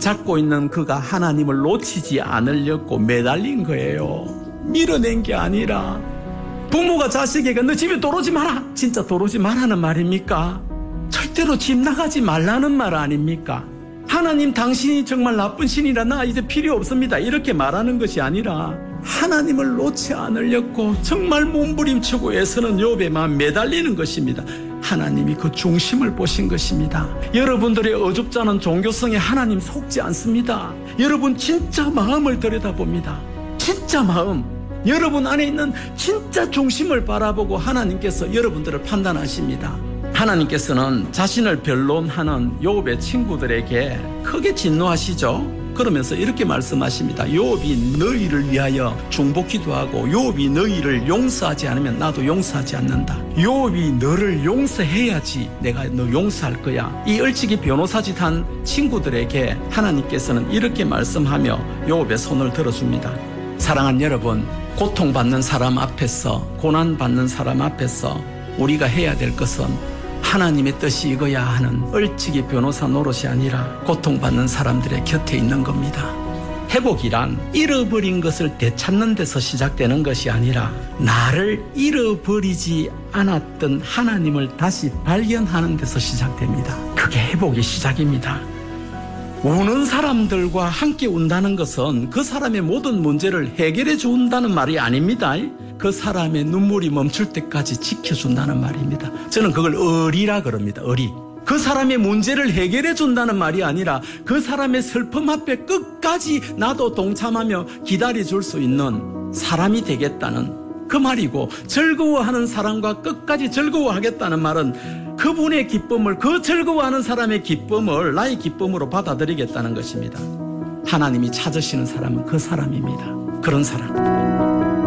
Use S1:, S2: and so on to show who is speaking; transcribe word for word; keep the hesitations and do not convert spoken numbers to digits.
S1: 잡고 있는 그가 하나님을 놓치지 않으려고 매달린 거예요. 밀어낸 게 아니라. 부모가 자식에게 너 집에 들어오지 마라, 진짜 들어오지 말라는 말입니까? 절대로 집 나가지 말라는 말 아닙니까? 하나님 당신이 정말 나쁜 신이라 나 이제 필요 없습니다 이렇게 말하는 것이 아니라 하나님을 놓지 않으려고 정말 몸부림치고 애쓰는 욥의 마음 매달리는 것입니다. 하나님이 그 중심을 보신 것입니다. 여러분들의 어줍잖은 종교성에 하나님 속지 않습니다. 여러분 진짜 마음을 들여다봅니다. 진짜 마음, 여러분 안에 있는 진짜 중심을 바라보고 하나님께서 여러분들을 판단하십니다. 하나님께서는 자신을 변론하는 욥의 친구들에게 크게 진노하시죠. 그러면서 이렇게 말씀하십니다. 욥이 너희를 위하여 중보기도 하고 욥이 너희를 용서하지 않으면 나도 용서하지 않는다. 욥이 너를 용서해야지 내가 너 용서할 거야. 이 얼찍이 변호사짓 한 친구들에게 하나님께서는 이렇게 말씀하며 욥의 손을 들어줍니다. 사랑하는 여러분, 고통받는 사람 앞에서, 고난받는 사람 앞에서 우리가 해야 될 것은 하나님의 뜻이 이거야 하는 얼찍이 변호사 노릇이 아니라 고통받는 사람들의 곁에 있는 겁니다. 회복이란 잃어버린 것을 되찾는 데서 시작되는 것이 아니라 나를 잃어버리지 않았던 하나님을 다시 발견하는 데서 시작됩니다. 그게 회복의 시작입니다. 우는 사람들과 함께 운다는 것은 그 사람의 모든 문제를 해결해 준다는 말이 아닙니다. 그 사람의 눈물이 멈출 때까지 지켜준다는 말입니다. 저는 그걸 의리라 그럽니다. 의리. 그 사람의 문제를 해결해 준다는 말이 아니라 그 사람의 슬픔 앞에 끝까지 나도 동참하며 기다려줄 수 있는 사람이 되겠다는 그 말이고, 즐거워하는 사람과 끝까지 즐거워하겠다는 말은 그분의 기쁨을, 그 즐거워하는 사람의 기쁨을 나의 기쁨으로 받아들이겠다는 것입니다. 하나님이 찾으시는 사람은 그 사람입니다. 그런 사람.